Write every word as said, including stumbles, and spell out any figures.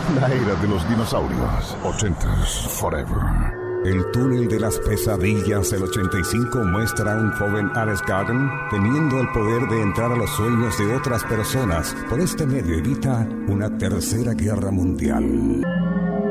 La era de los dinosaurios. Ochentas forever. El túnel de las pesadillas del ochenta y cinco muestra a un joven Alex Garden teniendo el poder de entrar a los sueños de otras personas. Por este medio evita una tercera guerra mundial.